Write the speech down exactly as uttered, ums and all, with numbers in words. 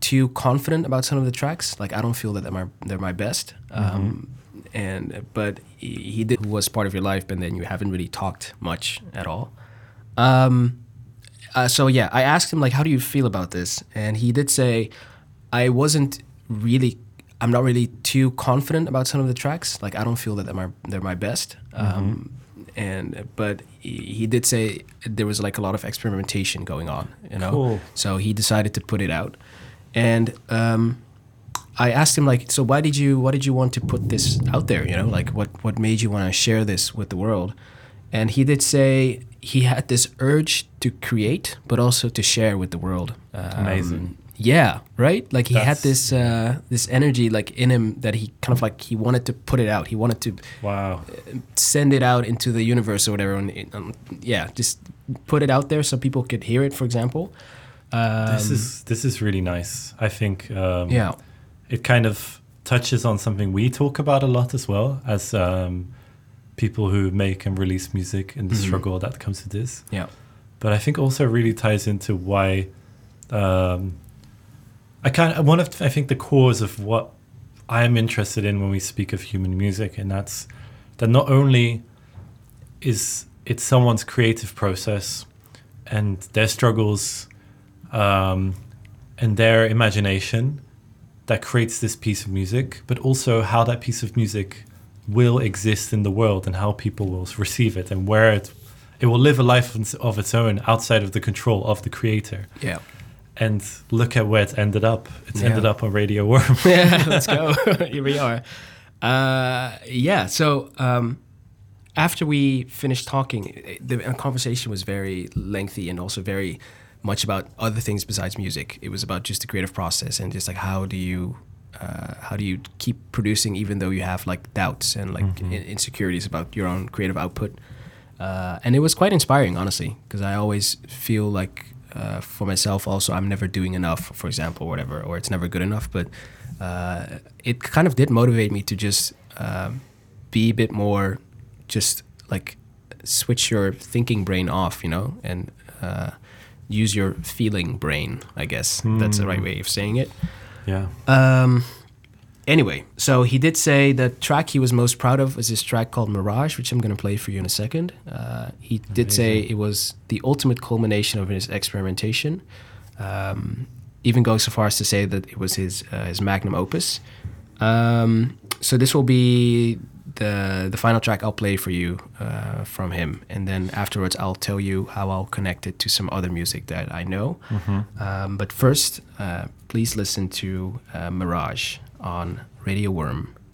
too confident about some of the tracks. Like I don't feel that they're my they're my best. Mm-hmm. Um, and but he, he did who was part of your life, but then you haven't really talked much at all. Um, uh, so yeah, I asked him like, how do you feel about this? And he did say, I wasn't really. I'm not really too confident about some of the tracks. Like I don't feel that they're my they're my best. Mm-hmm. Um, and but he, he did say there was like a lot of experimentation going on, you know. Cool. So he decided to put it out, and um, I asked him like, so why did you why did you want to put this out there? You know, like what what made you want to share this with the world? And he did say he had this urge to create, but also to share with the world. Um, Amazing. Yeah, right. Like he That's- had this uh, this energy like in him that he kind of like he wanted to put it out. He wanted to Wow. send it out into the universe or whatever. And it, um, yeah, just put it out there so people could hear it. For example, um, This is this is really nice. I think um, yeah, it kind of touches on something we talk about a lot as well as um, people who make and release music and the Mhm. struggle that comes with this. yeah, But I think also really ties into why um, I kind of one of I think the cause of what I'm interested in when we speak of human music, and that's that not only is it someone's creative process and their struggles um, and their imagination that creates this piece of music, but also how that piece of music will exist in the world and how people will receive it and where it it will live a life of its own outside of the control of the creator. yeah. And look at where it's ended up. It's Yeah. ended up on Radio Worm. Yeah, let's go. Here we are. Uh, yeah. So um, after we finished talking, the conversation was very lengthy and also very much about other things besides music. It was about just the creative process and just like how do you uh, how do you keep producing even though you have like doubts and like Mhm. in- insecurities about your own creative output. Uh, and it was quite inspiring, honestly, because I always feel like uh, for myself also I'm never doing enough, for example, or whatever, or it's never good enough. But uh, it kind of did motivate me to just um, be a bit more, just like switch your thinking brain off, you know, and uh, use your feeling brain, I guess. That's the right way of saying it. Yeah. Um, anyway, so he did say the track he was most proud of was this track called Mirage, which I'm going to play for you in a second. Uh, he did say it was the ultimate culmination of his experimentation. Um, even goes so far as to say that it was his uh, his magnum opus. Um, so this will be the the final track I'll play for you uh, from him, and then afterwards I'll tell you how I'll connect it to some other music that I know. Um, but first, uh, please listen to uh, Mirage on Radio Worm.